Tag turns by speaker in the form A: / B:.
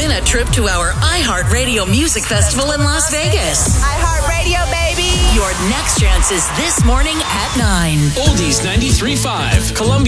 A: win a trip to our iHeartRadio Music Festival in Las Vegas.
B: iHeartRadio, baby!
A: Your next chance is this morning at 9.
C: Oldies 93.5, Columbia.